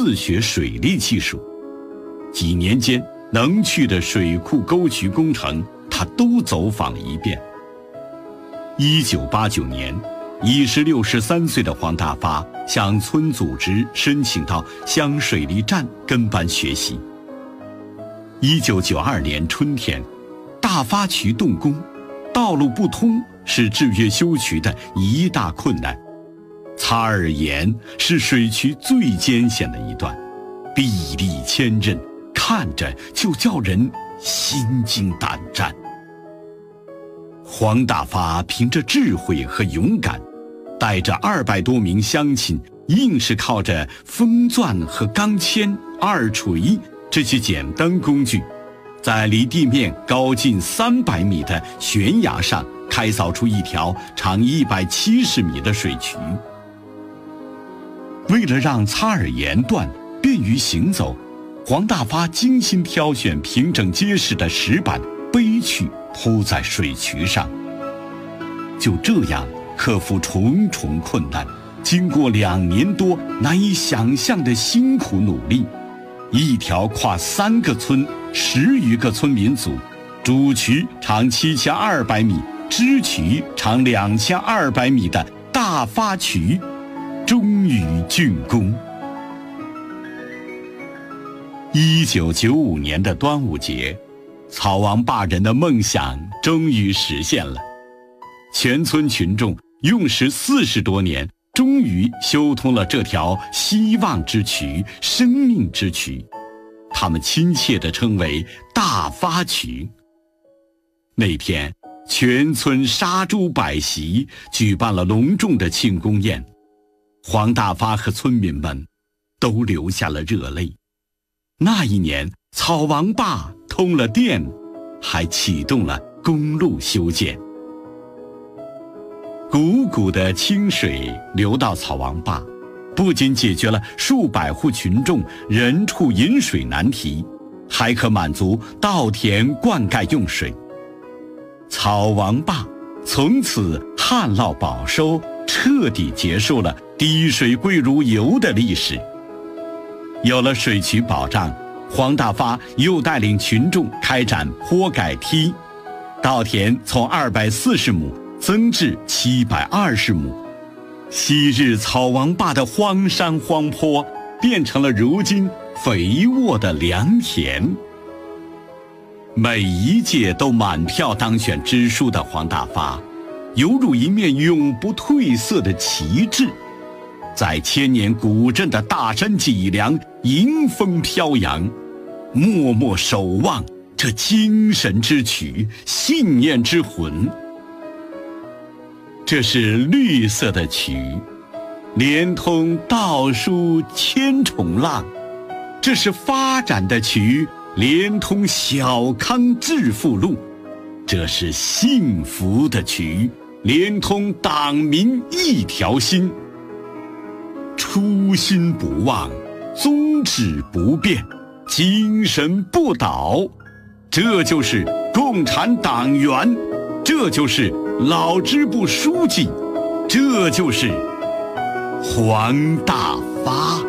自学水利技术。几年间，能去的水库沟渠工程，他都走访了一遍。1989年，16、13岁的黄大发向村组织申请到乡水利站跟班学习。1992年春天，大发渠动工，道路不通是制约修渠的一大困难。擦耳岩是水渠最艰险的一段，壁立千仞，看着就叫人心惊胆战。黄大发凭着智慧和勇敢，带着200多名乡亲，硬是靠着风钻和钢钎、二锤这些简单工具，在离地面高近300米的悬崖上开凿出一条长170米的水渠。为了让擦耳岩段便于行走，黄大发精心挑选平整结实的石板背去铺在水渠上。就这样克服重重困难，经过2年多难以想象的辛苦努力，一条跨3个村、10余个村民组，主渠长7200米，支渠长2200米的大发渠终于竣工。1995年的端午节，草王坝人的梦想终于实现了。全村群众用时40多年，终于修通了这条希望之渠、生命之渠，他们亲切地称为大发渠。那天，全村杀猪摆席，举办了隆重的庆功宴。黄大发和村民们都流下了热泪。那一年，草王坝通了电，还启动了公路修建。汩汩的清水流到草王坝，不仅解决了数百户群众人畜饮水难题，还可满足稻田灌溉用水。草王坝从此旱涝保收，彻底结束了滴水贵如油的历史。有了水渠保障，黄大发又带领群众开展坡改梯，稻田从240亩增至720亩。昔日草王坝的荒山荒坡，变成了如今肥沃的良田。每一届都满票当选支书的黄大发，犹如一面永不褪色的旗帜，在千年古镇的大山脊梁迎风飘扬，默默守望这精神之曲、信念之魂。这是绿色的渠，连通稻戍千重浪；这是发展的渠，连通小康致富路；这是幸福的渠，连通党民一条心。初心不忘，宗旨不变，精神不倒，这就是共产党员，这就是老支部书记，这就是黄大发。